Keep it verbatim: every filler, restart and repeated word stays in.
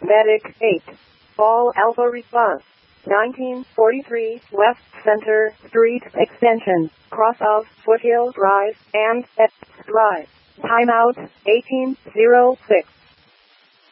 Medic eight. All Alpha response. nineteen forty-three West Center Street Extension, cross of Foothill Drive and X Drive. Timeout eighteen oh six.